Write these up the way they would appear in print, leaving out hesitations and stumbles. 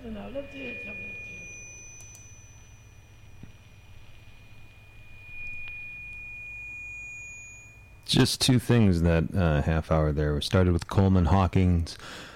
something now. Let's hear something. Just two things that half hour there. We started with Coleman Hawkins,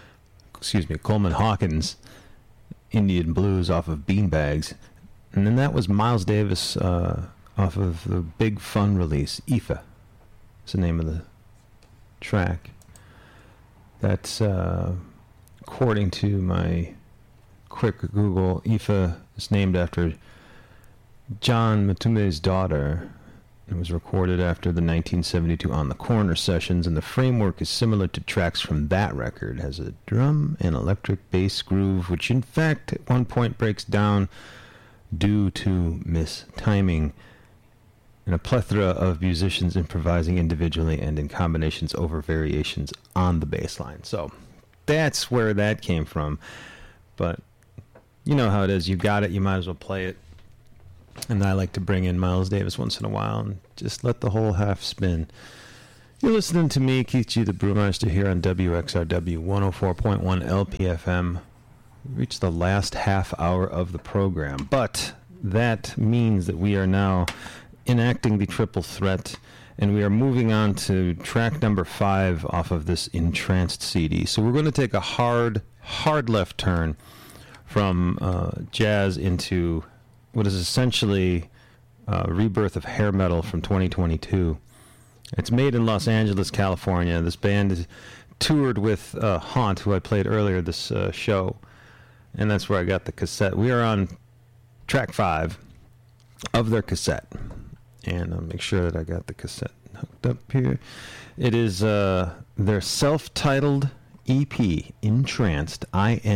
Indian Blues off of Beanbags. And then that was Miles Davis off of the Big Fun release, Aoife. That's the name of the track. That's, according to my quick Google, Aoife is named after John Matume's daughter. It was recorded after the 1972 On the Corner sessions, and the framework is similar to tracks from that record. It has a drum and electric bass groove, which in fact at one point breaks down due to mistiming, and a plethora of musicians improvising individually and in combinations over variations on the bass line. So that's where that came from. But you know how it is. You got it, you might as well play it. And I like to bring in Miles Davis once in a while and just let the whole half spin. You're listening to me, Keith G. the Brewmeister, here on WXRW 104.1 LPFM. We reached the last half hour of the program, but that means that we are now enacting the triple threat, and we are moving on to track number 5 off of this Entranced CD. So we're going to take a hard left turn from jazz into what is essentially a rebirth of hair metal from 2022. It's made in Los Angeles, California. This band is toured with Haunt, who I played earlier this show, and that's where I got the cassette. We are on track 5 of their cassette, and I'll make sure that I got the cassette hooked up here. It is their self-titled EP, Entranced,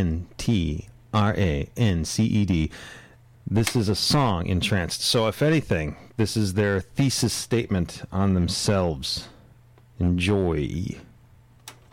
INTRANCED. This is a song, Entranced. So if anything, this is their thesis statement on themselves. Enjoy.